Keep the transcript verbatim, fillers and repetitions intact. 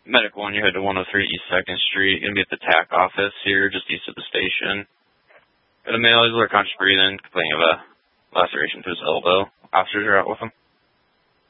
Medic one, you head to one oh three East second Street. You're going to be at the T A C office here, just east of the station. Got a male, he's a little conscious breathing, complaining of a laceration to his elbow. Officers are out with him.